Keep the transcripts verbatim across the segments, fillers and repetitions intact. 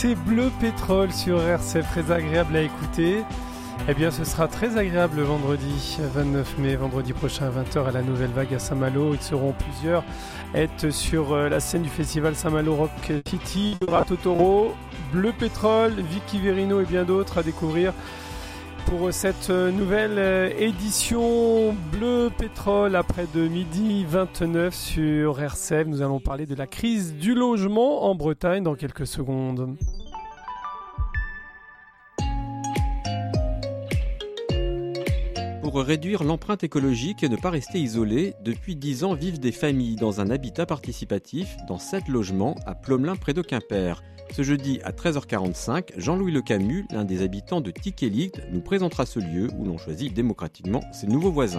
C'est Bleu Pétrole sur R C F, très agréable à écouter. Eh bien, ce sera très agréable le vendredi vingt-neuf mai, vendredi prochain à vingt heures à la Nouvelle Vague à Saint-Malo. Ils seront plusieurs à être sur la scène du festival Saint-Malo Rock City. Il y aura Totoro, Bleu Pétrole, Vicky Verino et bien d'autres à découvrir pour cette nouvelle édition Bleu Pétrole après de midi vingt-neuf sur R C F. Nous allons parler de la crise du logement en Bretagne dans quelques secondes. Pour réduire l'empreinte écologique et ne pas rester isolé, depuis dix ans vivent des familles dans un habitat participatif dans sept logements à Plomelin près de Quimper. Ce jeudi à treize heures quarante-cinq, Jean-Louis Le Camus, l'un des habitants de Tiqueligues, nous présentera ce lieu où l'on choisit démocratiquement ses nouveaux voisins.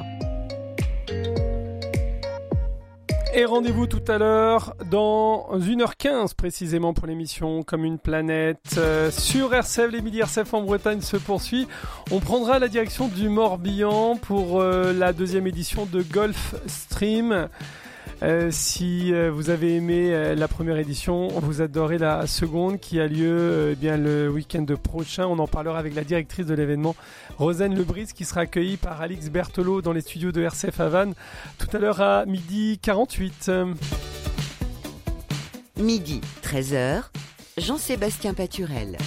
Et rendez-vous tout à l'heure dans une heure quinze précisément pour l'émission Comme une planète. Euh, sur R C F, les midis R C F en Bretagne se poursuit. On prendra la direction du Morbihan pour euh, la deuxième édition de Golf Stream. Euh, si euh, vous avez aimé euh, la première édition, vous adorez la seconde qui a lieu euh, eh bien, le week-end prochain. On en parlera avec la directrice de l'événement, Rosane Lebris, qui sera accueillie par Alix Berthelot dans les studios de R C F à Vannes tout à l'heure à midi quarante-huit. Midi, treize heures, Jean-Sébastien Paturel.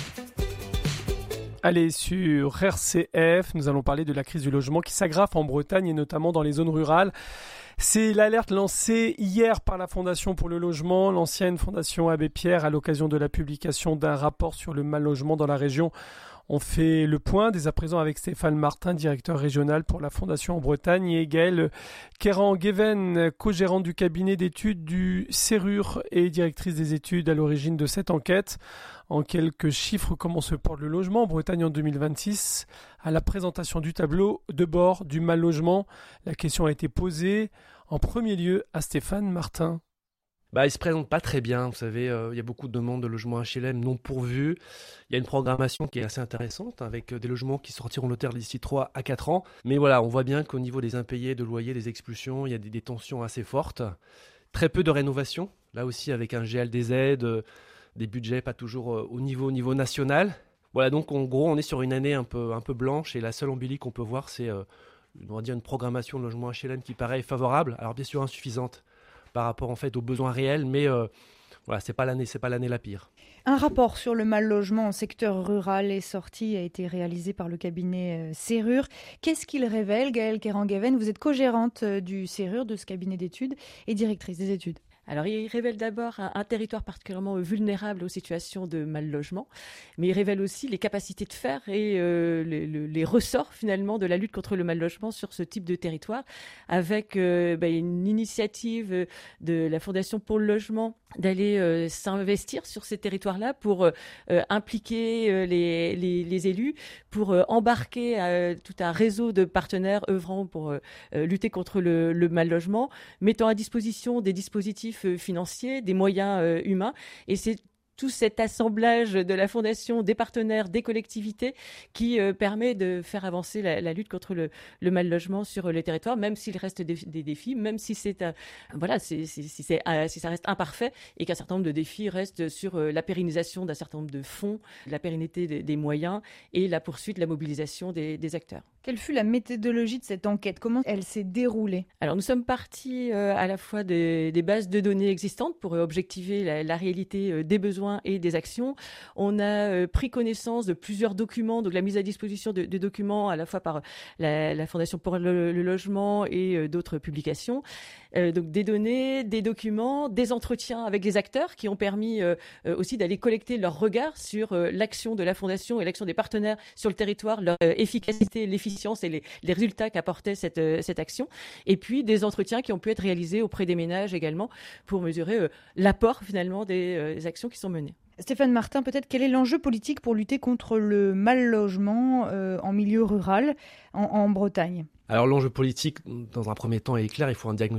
Allez, sur R C F, nous allons parler de la crise du logement qui s'aggrave en Bretagne et notamment dans les zones rurales. C'est l'alerte lancée hier par la Fondation pour le logement, l'ancienne Fondation Abbé Pierre, à l'occasion de la publication d'un rapport sur le mal logement dans la région. On fait le point dès à présent avec Stéphane Martin, directeur régional pour la Fondation en Bretagne, et Gaëlle Kéran-Guéven, co-gérante du cabinet d'études du Serrure et directrice des études à l'origine de cette enquête. En quelques chiffres, comment se porte le logement en Bretagne en deux mille vingt-six? À la présentation du tableau de bord du mal logement, la question a été posée en premier lieu à Stéphane Martin. Bah, il se présente pas très bien, vous savez, il euh, y a beaucoup de demandes de logements H L M non pourvus. Il y a une programmation qui est assez intéressante avec euh, des logements qui sortiront de terre d'ici trois à quatre ans. Mais voilà, on voit bien qu'au niveau des impayés, de loyers, des expulsions, il y a des, des tensions assez fortes. Très peu de rénovation, là aussi avec un G L D Z, euh, des budgets pas toujours euh, au, niveau, au niveau national. Voilà, donc en gros, on est sur une année un peu, un peu blanche et la seule embellie qu'on peut voir, c'est euh, on va dire une programmation de logements H L M qui paraît favorable, alors bien sûr insuffisante par rapport en fait aux besoins réels, mais euh, voilà, c'est pas l'année, c'est pas l'année la pire. Un rapport sur le mal logement en secteur rural est sorti, a été réalisé par le cabinet Serrure. Qu'est-ce qu'il révèle, Gaëlle Kéran-Guéven? Vous êtes co-gérante du Serrure, de ce cabinet d'études, et directrice des études. Alors, il révèle d'abord un, un territoire particulièrement vulnérable aux situations de mal logement, mais il révèle aussi les capacités de faire et euh, les, les ressorts finalement de la lutte contre le mal logement sur ce type de territoire, avec euh, bah, une initiative de la Fondation pour le logement d'aller euh, s'investir sur ces territoires-là pour euh, impliquer euh, les, les, les élus, pour euh, embarquer euh, tout un réseau de partenaires œuvrant pour euh, lutter contre le, le mal logement, mettant à disposition des dispositifs financiers, des moyens euh, humains, et c'est tout cet assemblage de la Fondation, des partenaires, des collectivités qui euh, permet de faire avancer la, la lutte contre le, le mal logement sur les territoires, même s'il reste des, des défis, même si c'est euh, voilà, c'est, c'est, si, c'est, euh, si ça reste imparfait et qu'un certain nombre de défis restent sur euh, la pérennisation d'un certain nombre de fonds, la pérennité des, des moyens et la poursuite, la mobilisation des, des acteurs. Quelle fut la méthodologie de cette enquête? Comment elle s'est déroulée? Alors nous sommes partis euh, à la fois des, des bases de données existantes pour euh, objectiver la, la réalité euh, des besoins et des actions. On a euh, pris connaissance de plusieurs documents, donc la mise à disposition de, de documents à la fois par la, la Fondation pour le, le logement et euh, d'autres publications. Euh, donc des données, des documents, des entretiens avec les acteurs qui ont permis euh, euh, aussi d'aller collecter leur regard sur euh, l'action de la Fondation et l'action des partenaires sur le territoire, leur euh, efficacité, l'efficience et les, les résultats qu'apportait cette, euh, cette action. Et puis des entretiens qui ont pu être réalisés auprès des ménages également pour mesurer euh, l'apport finalement des, euh, des actions qui sont menées. Stéphane Martin, peut-être quel est l'enjeu politique pour lutter contre le mal logement euh, en milieu rural en, en Bretagne? Alors l'enjeu politique, dans un premier temps, est clair, il faut un diagnostic.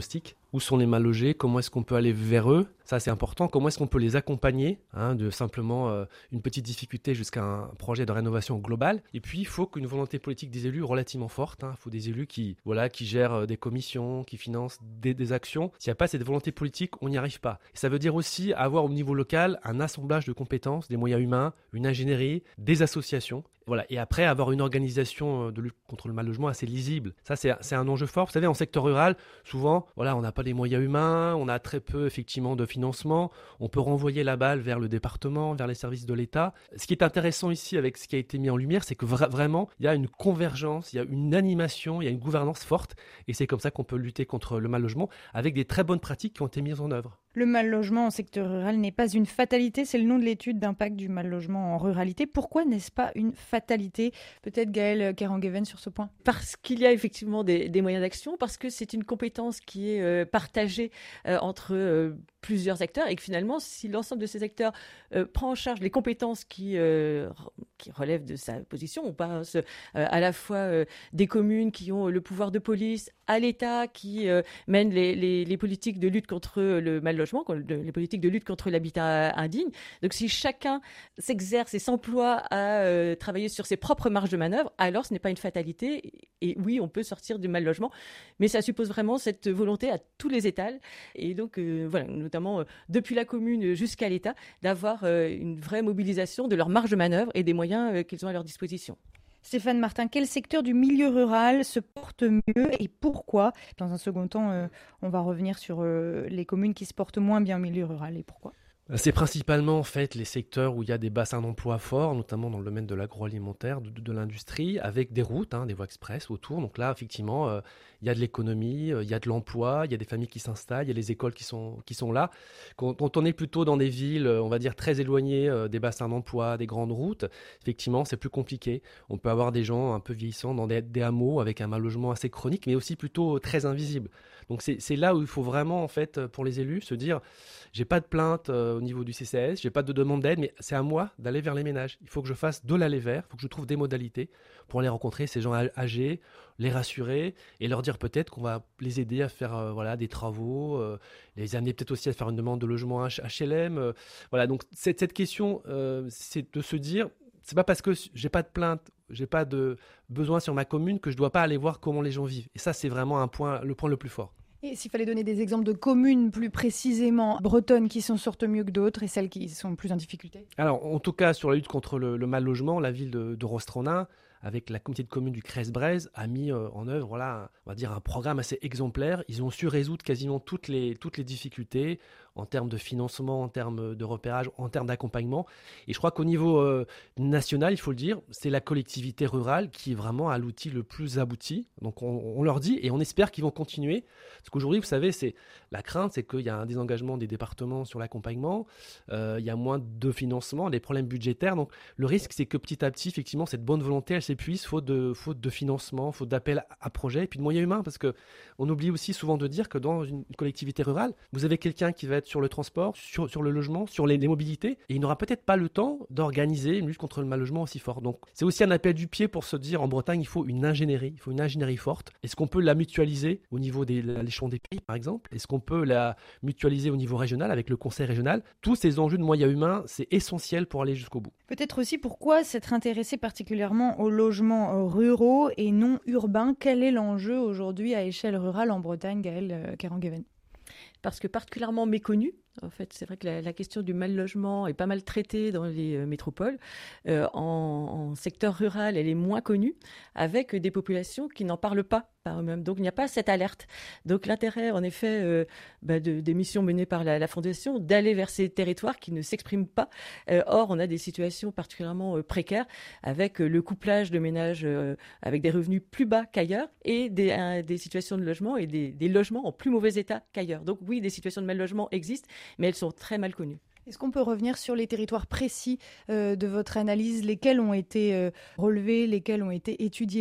où sont les mal logés, comment est-ce qu'on peut aller vers eux, ça c'est important, comment est-ce qu'on peut les accompagner, hein, de simplement euh, une petite difficulté jusqu'à un projet de rénovation globale. Et puis il faut qu'une volonté politique des élus relativement forte, hein. Il faut des élus qui, voilà, qui gèrent des commissions, qui financent des, des actions. S'il n'y a pas cette volonté politique, on n'y arrive pas. Et ça veut dire aussi avoir au niveau local un assemblage de compétences, des moyens humains, une ingénierie, des associations. Voilà. Et après, avoir une organisation de lutte contre le mal logement assez lisible. Ça, c'est, c'est un enjeu fort. Vous savez, en secteur rural, souvent, voilà, on n'a pas les moyens humains, on a très peu, effectivement, de financement. On peut renvoyer la balle vers le département, vers les services de l'État. Ce qui est intéressant ici, avec ce qui a été mis en lumière, c'est que vra- vraiment, il y a une convergence, il y a une animation, il y a une gouvernance forte. Et c'est comme ça qu'on peut lutter contre le mal logement, avec des très bonnes pratiques qui ont été mises en œuvre. Le mal logement en secteur rural n'est pas une fatalité, c'est le nom de l'étude d'impact du mal logement en ruralité. Pourquoi n'est-ce pas une fatalité ? Peut-être Gaëlle Kerangueben sur ce point. Parce qu'il y a effectivement des, des moyens d'action, parce que c'est une compétence qui est euh, partagée euh, entre euh, plusieurs acteurs et que finalement, si l'ensemble de ces acteurs euh, prend en charge les compétences qui, euh, qui relèvent de sa position, on pense euh, à la fois euh, des communes qui ont le pouvoir de police, à l'État qui euh, mène les, les, les politiques de lutte contre le mal logement, les politiques de lutte contre l'habitat indigne. Donc si chacun s'exerce et s'emploie à euh, travailler sur ses propres marges de manœuvre, alors ce n'est pas une fatalité. Et oui, on peut sortir du mal logement, mais ça suppose vraiment cette volonté à tous les étals. Et donc euh, voilà, notamment euh, depuis la commune jusqu'à l'État, d'avoir euh, une vraie mobilisation de leurs marges de manœuvre et des moyens euh, qu'ils ont à leur disposition. Stéphane Martin, quel secteur du milieu rural se porte mieux et pourquoi ? Dans un second temps, euh, on va revenir sur euh, les communes qui se portent moins bien au milieu rural et pourquoi ? C'est principalement en fait les secteurs où il y a des bassins d'emploi forts, notamment dans le domaine de l'agroalimentaire, de, de, de l'industrie, avec des routes, hein, des voies express autour. Donc là, effectivement, euh, il y a de l'économie, euh, il y a de l'emploi, il y a des familles qui s'installent, il y a les écoles qui sont, qui sont là. Quand, quand on est plutôt dans des villes, on va dire, très éloignées euh, des bassins d'emploi, des grandes routes, effectivement, c'est plus compliqué. On peut avoir des gens un peu vieillissants dans des, des hameaux avec un mal logement assez chronique, mais aussi plutôt très invisible. Donc c'est, c'est là où il faut vraiment, en fait, pour les élus, se dire, j'ai pas de plainte euh, au niveau du C C S, j'ai pas de demande d'aide, mais c'est à moi d'aller vers les ménages. Il faut que je fasse de l'aller vers, il faut que je trouve des modalités pour aller rencontrer ces gens âgés, les rassurer et leur dire peut-être qu'on va les aider à faire euh, voilà, des travaux, euh, les amener peut-être aussi à faire une demande de logement H L M. Euh, voilà, donc cette, cette question, euh, c'est de se dire, c'est pas parce que j'ai pas de plainte, j'ai pas de besoin sur ma commune que je dois pas aller voir comment les gens vivent. Et ça, c'est vraiment un point, le point le plus fort. Et s'il fallait donner des exemples de communes plus précisément bretonnes qui s'en sortent mieux que d'autres et celles qui sont plus en difficulté ? Alors, en tout cas, sur la lutte contre le, le mal logement, la ville de, de Rostronin, avec la communauté de communes du Crest-Braise, a mis euh, en œuvre, voilà, un, on va dire, un programme assez exemplaire. Ils ont su résoudre quasiment toutes les, toutes les difficultés en termes de financement, en termes de repérage, en termes d'accompagnement. Et je crois qu'au niveau euh, national, il faut le dire, c'est la collectivité rurale qui est vraiment à l'outil le plus abouti. Donc on, on leur dit et on espère qu'ils vont continuer. Parce qu'aujourd'hui, vous savez, c'est, la crainte, c'est qu'il y a un désengagement des départements sur l'accompagnement, euh, il y a moins de financement, des problèmes budgétaires. Donc le risque, c'est que petit à petit, effectivement, cette bonne volonté, elle s'épuise, faute de, faute de financement, faute d'appel à projet, et puis de moyens humains. Parce qu'on oublie aussi souvent de dire que dans une collectivité rurale, vous avez quelqu'un qui va être sur le transport, sur, sur le logement, sur les, les mobilités, et il n'aura peut-être pas le temps d'organiser une lutte contre le mal logement aussi fort. Donc c'est aussi un appel du pied pour se dire, en Bretagne, il faut une ingénierie, il faut une ingénierie forte. Est-ce qu'on peut la mutualiser au niveau des l'échelon des pays, par exemple ? Est-ce qu'on peut la mutualiser au niveau régional avec le conseil régional ? Tous ces enjeux de moyens humains, c'est essentiel pour aller jusqu'au bout. Peut-être aussi pourquoi s'être intéressé particulièrement aux logements ruraux et non urbains. Quel est l'enjeu aujourd'hui à échelle rurale en Bretagne, Gaëlle Kerangueben ? Parce que particulièrement méconnu. En fait, c'est vrai que la, la question du mal logement est pas mal traitée dans les euh, métropoles. Euh, en, en secteur rural, elle est moins connue, avec des populations qui n'en parlent pas par eux-mêmes. Donc, il n'y a pas cette alerte. Donc, l'intérêt, en effet, euh, bah, de, des missions menées par la, la Fondation, d'aller vers ces territoires qui ne s'expriment pas. Euh, or, on a des situations particulièrement euh, précaires, avec euh, le couplage de ménages euh, avec des revenus plus bas qu'ailleurs, et des, euh, des situations de logement et des, des logements en plus mauvais état qu'ailleurs. Donc, oui, des situations de mal logement existent, mais elles sont très mal connues. Est-ce qu'on peut revenir sur les territoires précis euh, de votre analyse, lesquels ont été euh, relevés, lesquels ont été étudiés exactement ?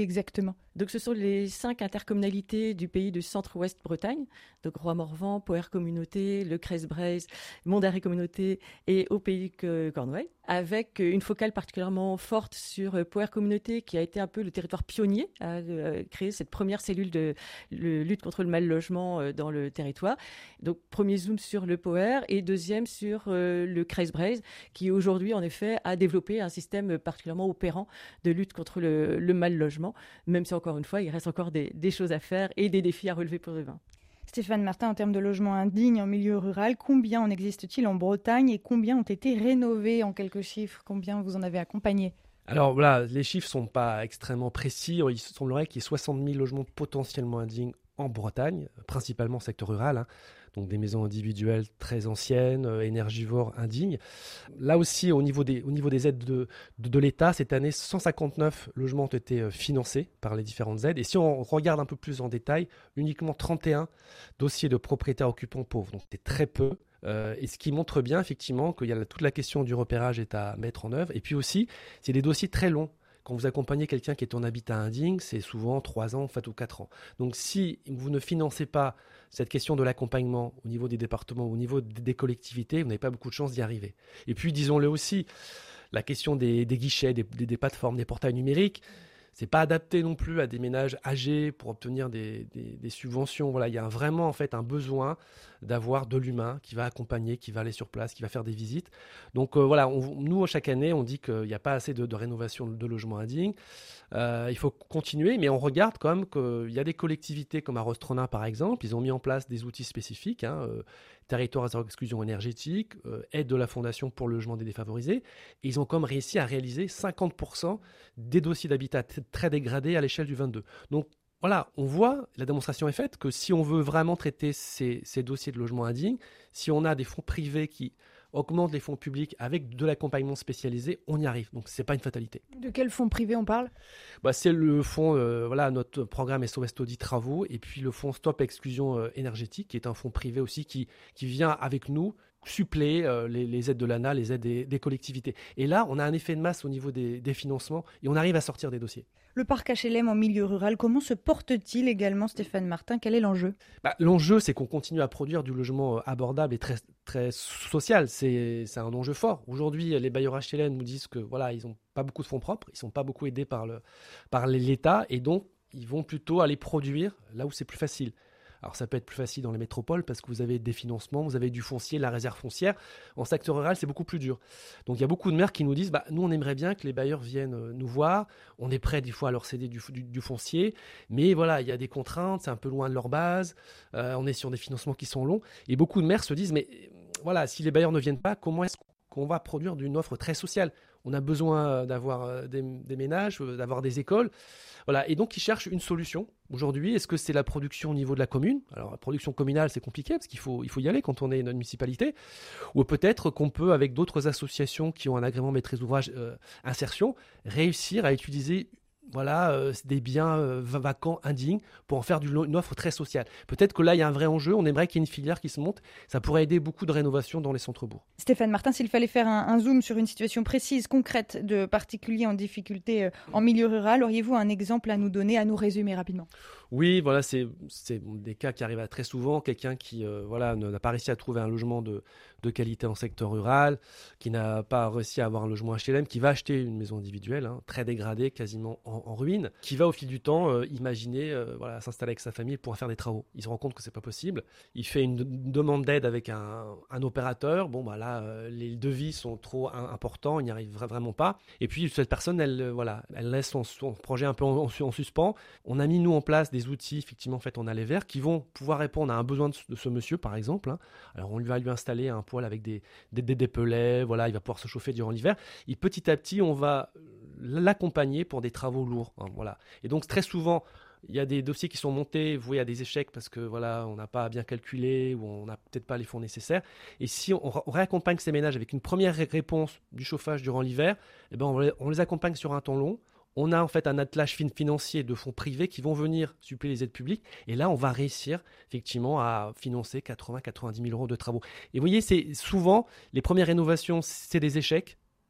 Donc, ce sont les cinq intercommunalités du pays de Centre-Ouest Bretagne, donc Roi-Morvan, Poher Communauté, Le Crest-Braise, Mondarrey Communauté et au pays de Cornouailles, avec une focale particulièrement forte sur Poher Communauté, qui a été un peu le territoire pionnier à euh, créer cette première cellule de, de lutte contre le mal-logement euh, dans le territoire. Donc, premier zoom sur le Poher et deuxième sur euh, le Crest-Braise, qui aujourd'hui, en effet, a développé un système particulièrement opérant de lutte contre le, le mal-logement, même si, encore une fois, il reste encore des, des choses à faire et des défis à relever pour demain. Stéphane Martin, en termes de logements indignes en milieu rural, combien en existe-t-il en Bretagne et combien ont été rénovés en quelques chiffres? Combien vous en avez accompagné? Alors voilà, les chiffres ne sont pas extrêmement précis. Il semblerait qu'il y ait soixante mille logements potentiellement indignes en Bretagne, principalement secteur rural, hein. Donc des maisons individuelles très anciennes, euh, énergivores, indignes. Là aussi, au niveau des, au niveau des aides de, de, de l'État, cette année, cent cinquante-neuf logements ont été euh, financés par les différentes aides. Et si on regarde un peu plus en détail, uniquement trente et un dossiers de propriétaires occupants pauvres. Donc c'est très peu. Euh, et ce qui montre bien effectivement qu'il y a toute la question du repérage est à mettre en œuvre. Et puis aussi, c'est des dossiers très longs. Quand vous accompagnez quelqu'un qui est en habitat indigne, c'est souvent trois ans en fait, ou quatre ans. Donc si vous ne financez pas cette question de l'accompagnement au niveau des départements, au niveau des collectivités, vous n'avez pas beaucoup de chances d'y arriver. Et puis disons-le aussi, la question des, des guichets, des, des, des plateformes, des portails numériques, c'est pas adapté non plus à des ménages âgés pour obtenir des, des, des subventions. Voilà, il y a vraiment en fait un besoin d'avoir de l'humain qui va accompagner, qui va aller sur place, qui va faire des visites. Donc euh, voilà, on, nous chaque année on dit qu'il n'y a pas assez de, de rénovation de logements indignes. Euh, il faut continuer, mais on regarde quand même qu'il y a des collectivités comme à Rostronin par exemple, ils ont mis en place des outils spécifiques, hein, euh, territoire à zéro exclusion énergétique, euh, aide de la Fondation pour le logement des défavorisés, et ils ont comme réussi à réaliser cinquante pour cent des dossiers d'habitat t- très dégradés à l'échelle du vingt-deux. Donc voilà, on voit, la démonstration est faite, que si on veut vraiment traiter ces, ces dossiers de logement indigne, si on a des fonds privés qui augmentent les fonds publics avec de l'accompagnement spécialisé, on y arrive. Donc ce n'est pas une fatalité. De quel fonds privé on parle? Bah, c'est le fonds, euh, voilà, notre programme S O S Taudis Travaux, et puis le fonds Stop Exclusion euh, Énergétique, qui est un fonds privé aussi qui, qui vient avec nous suppléer euh, les, les aides de l'A N A, les aides des, des collectivités. Et là, on a un effet de masse au niveau des, des financements et on arrive à sortir des dossiers. Le parc H L M en milieu rural, comment se porte-t-il également, Stéphane Martin? Quel est l'enjeu? Bah, l'enjeu, c'est qu'on continue à produire du logement abordable et très, très social. C'est, c'est un enjeu fort. Aujourd'hui, les bailleurs H L M nous disent que voilà, ils n'ont pas beaucoup de fonds propres, ils ne sont pas beaucoup aidés par, le, par l'État et donc ils vont plutôt aller produire là où c'est plus facile. Alors ça peut être plus facile dans les métropoles parce que vous avez des financements, vous avez du foncier, la réserve foncière. En secteur rural, c'est beaucoup plus dur. Donc il y a beaucoup de maires qui nous disent bah, « nous, on aimerait bien que les bailleurs viennent nous voir. On est prêt des fois à leur céder du, du, du foncier. Mais voilà, il y a des contraintes, c'est un peu loin de leur base. Euh, on est sur des financements qui sont longs. » Et beaucoup de maires se disent « mais voilà, si les bailleurs ne viennent pas, comment est-ce qu'on va produire d'une offre très sociale ? On a besoin d'avoir des, des ménages, d'avoir des écoles. » Voilà. Et donc, ils cherchent une solution. Aujourd'hui, est-ce que c'est la production au niveau de la commune? Alors, la production communale, c'est compliqué parce qu'il faut, il faut y aller quand on est une municipalité. Ou peut-être qu'on peut, avec d'autres associations qui ont un agrément maîtrise d'ouvrage euh, insertion, réussir à utiliser voilà, euh, des biens euh, vacants, indignes, pour en faire du, une offre très sociale. Peut-être que là, il y a un vrai enjeu. On aimerait qu'il y ait une filière qui se monte. Ça pourrait aider beaucoup de rénovation dans les centres-bourgs. Stéphane Martin, s'il fallait faire un, un zoom sur une situation précise, concrète de particuliers en difficulté euh, en milieu rural, auriez-vous un exemple à nous donner, à nous résumer rapidement? Oui, voilà, c'est, c'est des cas qui arrivent très souvent. Quelqu'un qui euh, voilà, n'a pas réussi à trouver un logement de, de qualité en secteur rural, qui n'a pas réussi à avoir un logement H L M, qui va acheter une maison individuelle, hein, très dégradée, quasiment en, en ruine, qui va au fil du temps euh, imaginer euh, voilà, s'installer avec sa famille pour faire des travaux. Il se rend compte que c'est pas possible. Il fait une, une demande d'aide avec un, un opérateur. Bon, bah là, euh, les devis sont trop un, importants, il n'y arrive vraiment pas. Et puis cette personne, elle, euh, voilà, elle laisse son, son projet un peu en, en, en suspens. On a mis nous en place des outils, effectivement, en fait, on a les verts qui vont pouvoir répondre à un besoin de, de ce monsieur, par exemple. Hein. Alors on lui va lui installer un poêle avec des, des, des, des pellets, voilà, il va pouvoir se chauffer durant l'hiver. Et petit à petit, on va l'accompagner pour des travaux lourds. Hein, voilà. Et donc très souvent, il y a des dossiers qui sont montés, vous voyez, il y a des échecs parce que voilà, on n'a pas bien calculé ou on n'a peut-être pas les fonds nécessaires. Et si on, on réaccompagne ces ménages avec une première réponse du chauffage durant l'hiver, eh ben on, les, on les accompagne sur un temps long. On a en fait un attelage financier de fonds privés qui vont venir suppléer les aides publiques. Et là, on va réussir effectivement à financer quatre-vingts à quatre-vingt-dix mille euros de travaux. Et vous voyez, c'est souvent, les premières rénovations, c'est des échecs.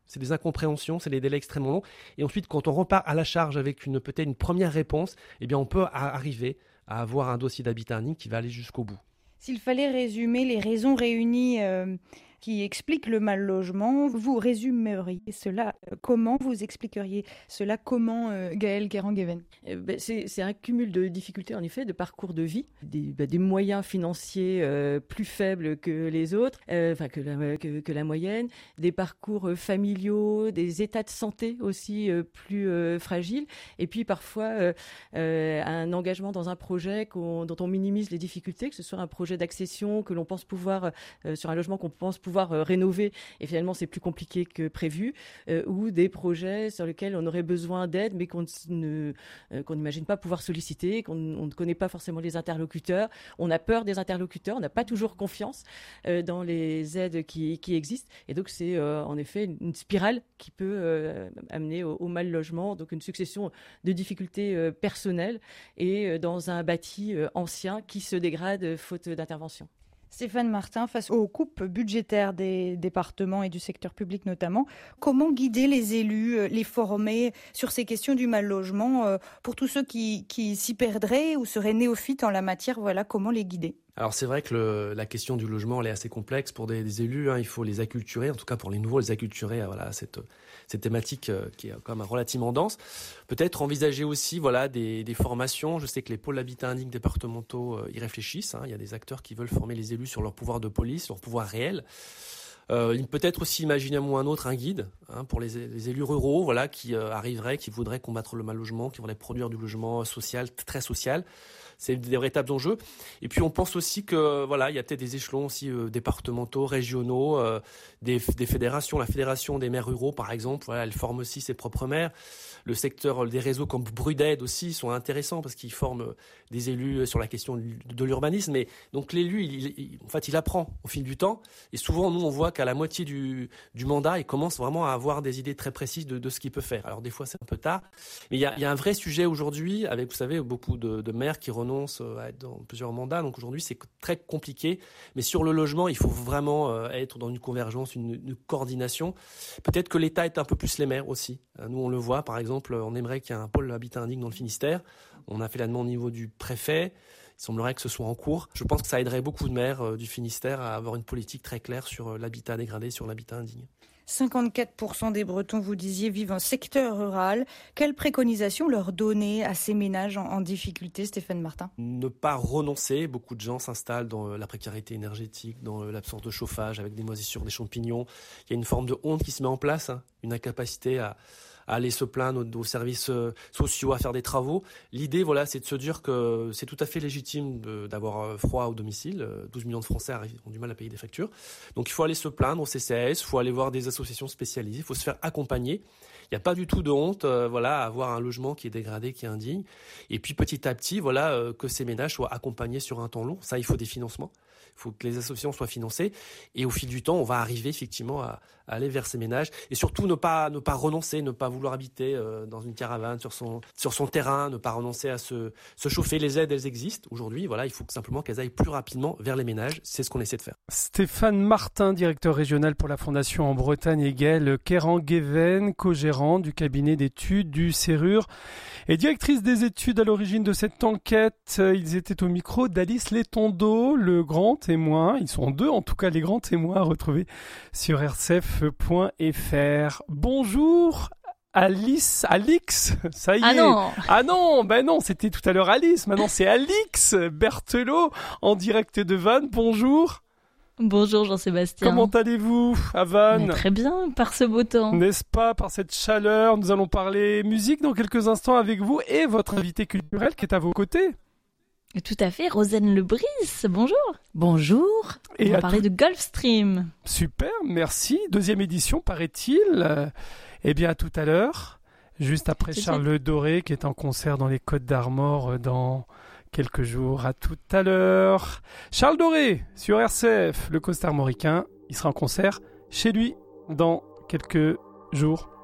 c'est des incompréhensions, c'est des délais extrêmement longs. Et ensuite, quand on repart à la charge avec une, peut-être une première réponse, eh bien, on peut a- arriver à avoir un dossier d'habitat indigne qui va aller jusqu'au bout. S'il fallait résumer les raisons réunies euh, qui expliquent le mal logement, vous résumeriez cela euh, comment? Vous expliqueriez cela comment, euh, Gaëlle Guérand-Guéven? Euh, ben, c'est, c'est un cumul de difficultés, en effet, de parcours de vie, des, ben, des moyens financiers euh, plus faibles que les autres, euh, enfin que la, que, que la moyenne, des parcours euh, familiaux, des états de santé aussi euh, plus euh, fragiles, et puis parfois euh, euh, un engagement dans un projet qu'on, dont on minimise les difficultés, que ce soit un projet d'accession que l'on pense pouvoir, euh, sur un logement qu'on pense pouvoir euh, rénover, et finalement c'est plus compliqué que prévu, euh, ou des projets sur lesquels on aurait besoin d'aide, mais qu'on ne euh, qu'on n'imagine pas pouvoir solliciter, qu'on on ne connaît pas forcément les interlocuteurs, on a peur des interlocuteurs, on n'a pas toujours confiance euh, dans les aides qui, qui existent, et donc c'est euh, en effet une, une spirale qui peut euh, amener au, au mal logement, donc une succession de difficultés euh, personnelles et euh, dans un bâti euh, ancien qui se dégrade euh, faute d'intervention. Stéphane Martin, face aux coupes budgétaires des départements et du secteur public notamment, comment guider les élus, les former sur ces questions du mal logement euh, pour tous ceux qui, qui s'y perdraient ou seraient néophytes en la matière, voilà, comment les guider? Alors c'est vrai que le, la question du logement elle est assez complexe pour des, des élus, hein, il faut les acculturer, en tout cas pour les nouveaux les acculturer à voilà, cette, cette thématique euh, qui est quand même relativement dense. Peut-être envisager aussi voilà, des, des formations, je sais que les pôles habitat indigne départementaux euh, y réfléchissent, hein, il y a des acteurs qui veulent former les élus sur leur pouvoir de police, leur pouvoir réel. Euh, peut-être aussi imaginer un moment ou un autre un guide hein, pour les, les élus ruraux voilà, qui euh, arriveraient, qui voudraient combattre le mal logement, qui voudraient produire du logement social, très social. C'est des véritables enjeux. Et puis on pense aussi que voilà, il y a peut-être des échelons aussi euh, départementaux, régionaux, euh, des, des fédérations. La fédération des maires ruraux, par exemple, voilà, elle forme aussi ses propres maires. Le secteur des réseaux comme Brudaide aussi sont intéressants parce qu'ils forment des élus sur la question de l'urbanisme. Et donc l'élu, il, il, en fait, il apprend au fil du temps. Et souvent, nous, on voit qu'à la moitié du, du mandat, il commence vraiment à avoir des idées très précises de, de ce qu'il peut faire. Alors des fois, c'est un peu tard. Mais il y a, il y a un vrai sujet aujourd'hui avec, vous savez, beaucoup de, de maires qui renoncent à être dans plusieurs mandats. Donc aujourd'hui, c'est très compliqué. Mais sur le logement, il faut vraiment être dans une convergence, une, une coordination. Peut-être que l'État est un peu plus les maires aussi. Nous, on le voit, par exemple, on aimerait qu'il y ait un pôle habitat indigne dans le Finistère. On a fait la demande au niveau du préfet. Il semblerait que ce soit en cours. Je pense que ça aiderait beaucoup de maires du Finistère à avoir une politique très claire sur l'habitat dégradé, sur l'habitat indigne. cinquante-quatre pour cent des Bretons, vous disiez, vivent en secteur rural. Quelles préconisations leur donner à ces ménages en, en difficulté, Stéphane Martin? Ne pas renoncer. Beaucoup de gens s'installent dans la précarité énergétique, dans l'absence de chauffage, avec des moisissures, des champignons. Il y a une forme de honte qui se met en place, hein, une incapacité à... à aller se plaindre aux services sociaux, à faire des travaux. L'idée, voilà, c'est de se dire que c'est tout à fait légitime de, d'avoir froid au domicile. douze millions de Français ont du mal à payer des factures. Donc il faut aller se plaindre au C C A S, il faut aller voir des associations spécialisées, il faut se faire accompagner. Il n'y a pas du tout de honte euh, voilà, à avoir un logement qui est dégradé, qui est indigne. Et puis petit à petit, voilà, euh, que ces ménages soient accompagnés sur un temps long. Ça, il faut des financements. Il faut que les associations soient financées. Et au fil du temps, on va arriver effectivement à, à aller vers ces ménages. Et surtout, ne pas, ne pas renoncer, ne pas vouloir habiter euh, dans une caravane, sur son, sur son terrain, ne pas renoncer à se, se chauffer. Les aides, elles existent aujourd'hui. Voilà, il faut simplement qu'elles aillent plus rapidement vers les ménages. C'est ce qu'on essaie de faire. Stéphane Martin, directeur régional pour la Fondation en Bretagne, et Gaëlle Guérand-Guéven, co-gérant du cabinet d'études du Serrure et directrice des études à l'origine de cette enquête. Ils étaient au micro d'Alice Letondeau, le grand témoin. Ils sont deux, en tout cas, les grands témoins à retrouver sur r c f point f r. Bonjour Alice, Alix, ça y est. Ah non. Ah non, ben non, c'était tout à l'heure Alice, maintenant c'est Alix Berthelot en direct de Vannes. Bonjour. Bonjour Jean-Sébastien. Comment allez-vous à Vannes? Mais très bien, par ce beau temps. N'est-ce pas, par cette chaleur? Nous allons parler musique dans quelques instants avec vous et votre invité culturel qui est à vos côtés. Tout à fait, Rosanne Lebris, bonjour. Bonjour. Et on va parler tout... de Gulfstream. Super, merci. Deuxième édition, paraît-il. Eh bien, à tout à l'heure, juste après C'est Charles Le Doré qui est en concert dans les Côtes d'Armor dans... quelques jours. À tout à l'heure. Charles Doré sur R C F, le costarmoricain. Il sera en concert chez lui dans quelques jours.